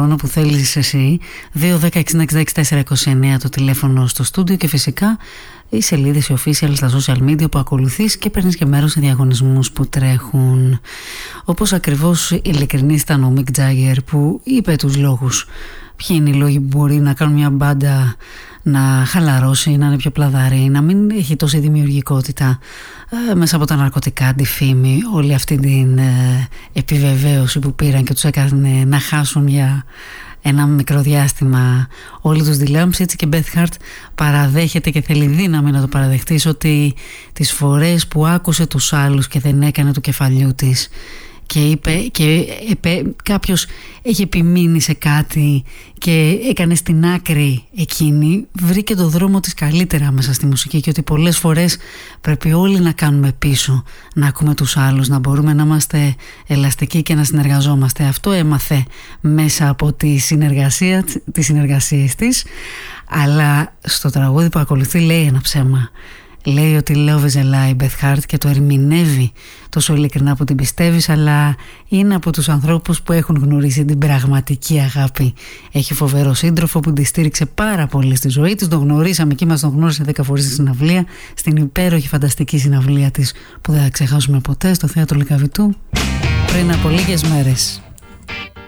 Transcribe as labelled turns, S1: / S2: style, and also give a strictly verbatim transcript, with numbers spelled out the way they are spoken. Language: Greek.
S1: χρόνο που θέλεις εσύ. Δύο δέκα εξήντα εξήντα είκοσι τέσσερα είκοσι εννέα το τηλέφωνο στο στούντιο και φυσικά οι σελίδες οι official στα social media που ακολουθείς και παίρνεις και μέρος σε διαγωνισμούς που τρέχουν. Όπως ακριβώς ειλικρινής ήταν ο Mick Jagger που είπε τους λόγους. Ποιοι είναι οι λόγοι που μπορεί να κάνουν μια μπάντα να χαλαρώσει, να είναι πιο πλαδαρή, να μην έχει τόση δημιουργικότητα ε, μέσα από τα ναρκωτικά, τη φήμη, όλη αυτή την ε, επιβεβαίωση που πήραν και τους έκανε να χάσουν για ένα μικρό διάστημα όλοι τους δηλάμψη. Έτσι και Beth Hart παραδέχεται και θέλει δύναμη να το παραδεχτείς ότι τις φορές που άκουσε τους άλλους και δεν έκανε του κεφαλιού της και είπε και είπε, κάποιος έχει επιμείνει σε κάτι και έκανε στην άκρη εκείνη, βρήκε το δρόμο της καλύτερα μέσα στη μουσική και ότι πολλές φορές πρέπει όλοι να κάνουμε πίσω, να ακούμε τους άλλους, να μπορούμε να είμαστε ελαστικοί και να συνεργαζόμαστε. Αυτό έμαθε μέσα από τη συνεργασία, τις συνεργασίες της, αλλά στο τραγούδι που ακολουθεί λέει ένα ψέμα. Λέει ότι love is a lie, Beth Hart, και το ερμηνεύει τόσο ειλικρινά που την πιστεύεις, αλλά είναι από τους ανθρώπους που έχουν γνωρίσει την πραγματική αγάπη. Έχει φοβερό σύντροφο που τη στήριξε πάρα πολύ στη ζωή της. Τον γνωρίσαμε εκεί, μας τον γνώρισε δέκα φορές στη συναυλία, στην υπέροχη φανταστική συναυλία της που δεν θα ξεχάσουμε ποτέ, στο θέατρο Λυκαβητού πριν από λίγες μέρες.